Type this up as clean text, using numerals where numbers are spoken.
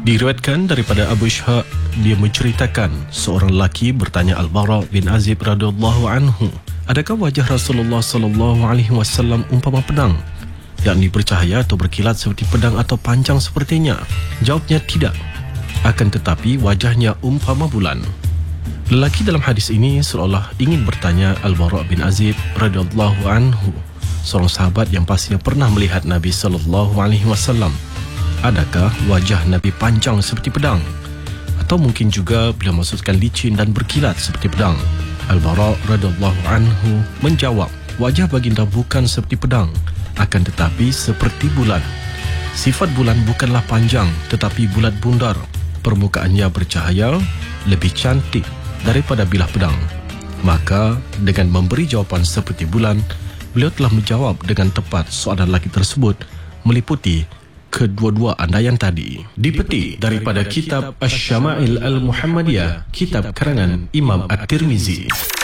Diriwayatkan daripada Abu Ishaq, dia menceritakan seorang lelaki bertanya Al-Bara bin Azib radhiyallahu anhu, adakah wajah Rasulullah sallallahu alaihi wasallam umpama pedang, yakni bercahaya atau berkilat seperti pedang atau panjang sepertinya? Jawabnya tidak, akan tetapi wajahnya umpama bulan. Lelaki dalam hadis ini seolah ingin bertanya Al-Bara bin Azib radhiyallahu anhu, seorang sahabat yang pastinya pernah melihat Nabi sallallahu alaihi wasallam, adakah wajah Nabi panjang seperti pedang? Atau mungkin juga beliau maksudkan licin dan berkilat seperti pedang. Al-Bara radhiyallahu anhu menjawab, wajah baginda bukan seperti pedang, akan tetapi seperti bulan. Sifat bulan bukanlah panjang tetapi bulat bundar. Permukaannya bercahaya, lebih cantik daripada bilah pedang. Maka dengan memberi jawapan seperti bulan, beliau telah menjawab dengan tepat soalan lelaki tersebut meliputi kedua-dua andaian tadi. Dipetik daripada kitab Asy-Syama'il Al-Muhammadiyah, kitab karangan Imam At-Tirmizi.